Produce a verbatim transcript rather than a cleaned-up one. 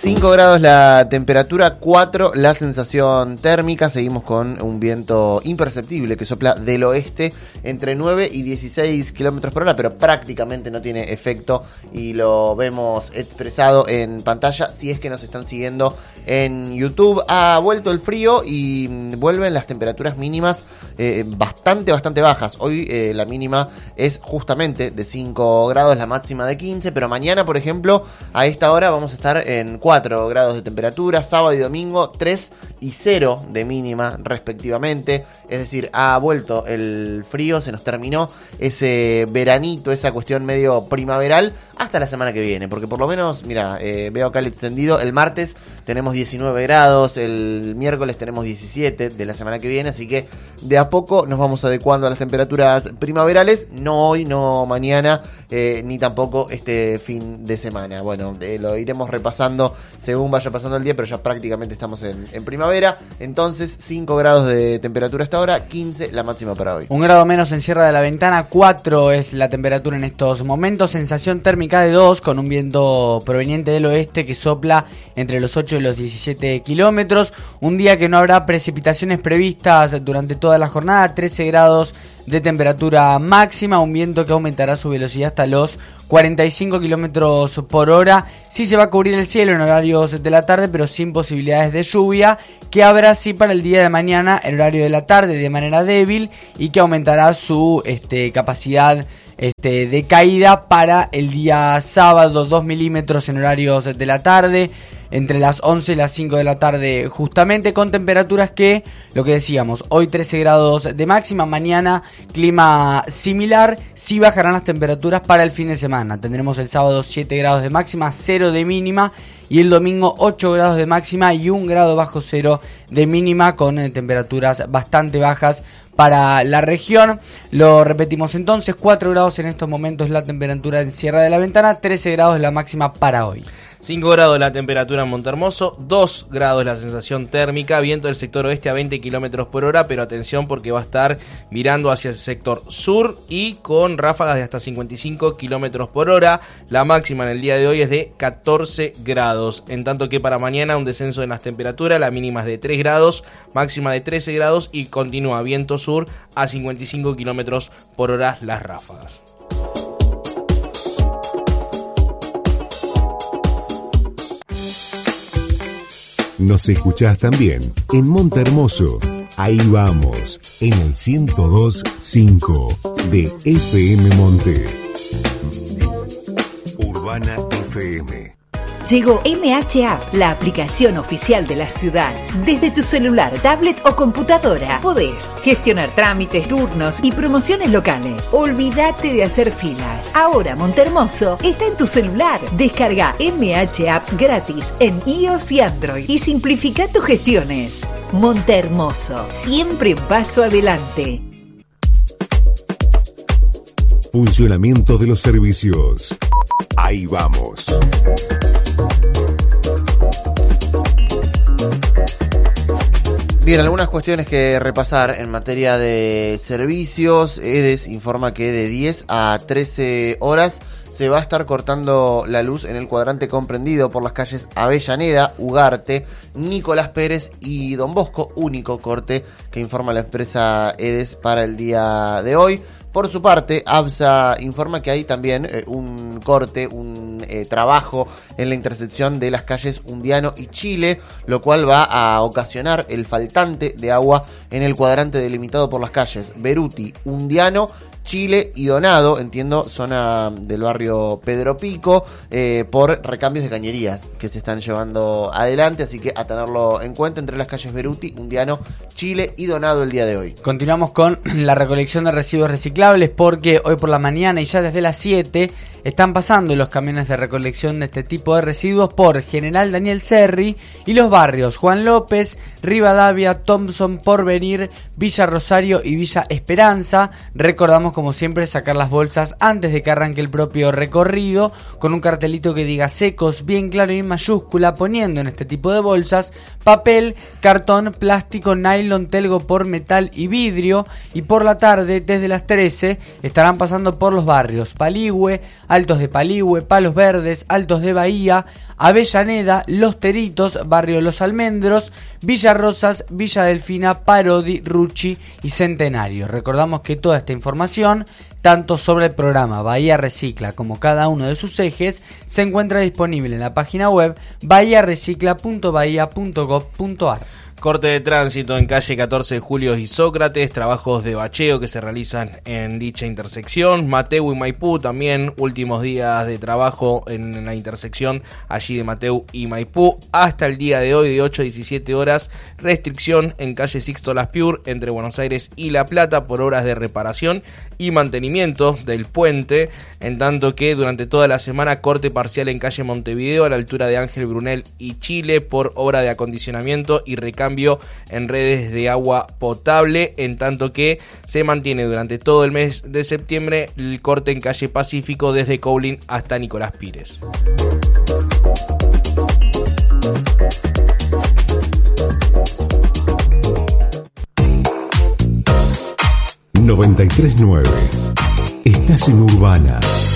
cinco grados la temperatura, cuatro la sensación térmica. Seguimos con un viento imperceptible que sopla del oeste entre nueve y dieciséis kilómetros por hora, pero prácticamente no tiene efecto y lo vemos expresado en pantalla si es que nos están siguiendo en YouTube. Ha vuelto el frío y vuelven las temperaturas mínimas eh, bastante, bastante bajas. Hoy eh, la mínima es justamente de cinco grados, la máxima de quince, pero mañana, por ejemplo, a esta hora vamos a estar en cuatro grados de temperatura, sábado y domingo tres y cero de mínima respectivamente. Es decir, ha vuelto el frío, se nos terminó ese veranito, esa cuestión medio primaveral hasta la semana que viene, porque por lo menos, mira, eh, veo acá el extendido, el martes tenemos diecinueve grados, el miércoles tenemos diecisiete de la semana que viene, así que de a poco nos vamos adecuando a las temperaturas primaverales, no hoy, no mañana, eh, ni tampoco este fin de semana. Bueno, eh, lo iremos repasando según vaya pasando el día, pero ya prácticamente estamos en, en primavera. Entonces, cinco grados de temperatura hasta ahora, quince la máxima para hoy. Un grado menos en Sierra de la Ventana, cuatro es la temperatura en estos momentos, sensación térmica de dos, con un viento proveniente del oeste que sopla entre los ocho y los diecisiete kilómetros. Un día que no habrá precipitaciones previstas durante toda la jornada, trece grados de temperatura máxima, un viento que aumentará su velocidad hasta los cuarenta y cinco kilómetros por hora. Sí se va a cubrir el cielo en horarios de la tarde, pero sin posibilidades de lluvia, que habrá sí para el día de mañana en horario de la tarde de manera débil y que aumentará su este, capacidad este, de caída para el día sábado, dos milímetros en horarios de la tarde, entre las once y las cinco de la tarde justamente, con temperaturas que, lo que decíamos, hoy trece grados de máxima, mañana clima similar, sí bajarán las temperaturas para el fin de semana. Tendremos el sábado siete grados de máxima, cero de mínima, y el domingo ocho grados de máxima y un grado bajo cero de mínima, con eh, temperaturas bastante bajas para la región. Lo repetimos entonces, cuatro grados en estos momentos la temperatura en Sierra de la Ventana, trece grados la máxima para hoy. cinco grados la temperatura en Montehermoso, dos grados la sensación térmica, viento del sector oeste a veinte kilómetros por hora, pero atención porque va a estar mirando hacia el sector sur y con ráfagas de hasta cincuenta y cinco kilómetros por hora. La máxima en el día de hoy es de catorce grados, en tanto que para mañana un descenso en las temperaturas, la mínima es de tres grados, máxima de trece grados y continúa viento sur a cincuenta y cinco kilómetros por hora las ráfagas. Nos escuchás también en Montehermoso. Ahí vamos, en el ciento dos punto cinco de F M Monte. Urbana F M. Llegó M H App, la aplicación oficial de la ciudad. Desde tu celular, tablet o computadora podés gestionar trámites, turnos y promociones locales. Olvídate de hacer filas. Ahora Montehermoso está en tu celular. Descarga M H App gratis en iOS y Android y simplifica tus gestiones. Montehermoso, siempre un paso adelante. Funcionamiento de los servicios. Ahí vamos. Bien, algunas cuestiones que repasar en materia de servicios. EDES informa que de diez a trece horas se va a estar cortando la luz en el cuadrante comprendido por las calles Avellaneda, Ugarte, Nicolás Pérez y Don Bosco, único corte que informa la empresa EDES para el día de hoy. Por su parte, ABSA informa que hay también eh, un corte, un eh, trabajo en la intersección de las calles Undiano y Chile, lo cual va a ocasionar el faltante de agua en el cuadrante delimitado por las calles Beruti, Undiano, Chile y Donado, entiendo, zona del barrio Pedro Pico, eh, por recambios de cañerías que se están llevando adelante, así que a tenerlo en cuenta entre las calles Beruti, Undiano, Chile y Donado el día de hoy. Continuamos con la recolección de residuos reciclables porque hoy por la mañana y ya desde las siete están pasando los camiones de recolección de este tipo de residuos por General Daniel Serri y los barrios Juan López, Rivadavia, Thompson, Porvenir, Villa Rosario y Villa Esperanza. Recordamos como siempre, sacar las bolsas antes de que arranque el propio recorrido, con un cartelito que diga secos, bien claro y en mayúscula, poniendo en este tipo de bolsas papel, cartón, plástico, nylon, telgo por metal y vidrio. Y por la tarde, desde las trece, estarán pasando por los barrios Paligüe, Altos de Paligüe, Palos Verdes, Altos de Bahía, Avellaneda, Los Teritos, Barrio Los Almendros, Villa Rosas, Villa Delfina, Parodi, Ruchi y Centenario. Recordamos que toda esta información, tanto sobre el programa Bahía Recicla como cada uno de sus ejes, se encuentra disponible en la página web bahía recicla punto bahía punto gob punto ar. Corte de tránsito en calle catorce de Julio y Sócrates, trabajos de bacheo que se realizan en dicha intersección. Mateu y Maipú también, últimos días de trabajo en la intersección allí de Mateu y Maipú. Hasta el día de hoy de ocho a diecisiete horas, restricción en calle Sixto Laspiur entre Buenos Aires y La Plata por obras de reparación y mantenimiento del puente, en tanto que durante toda la semana corte parcial en calle Montevideo a la altura de Ángel Brunel y Chile por obra de acondicionamiento y recambio en redes de agua potable, en tanto que se mantiene durante todo el mes de septiembre el corte en calle Pacífico desde Coulin hasta Nicolás Pires. noventa y tres nueve. Estás en Urbana.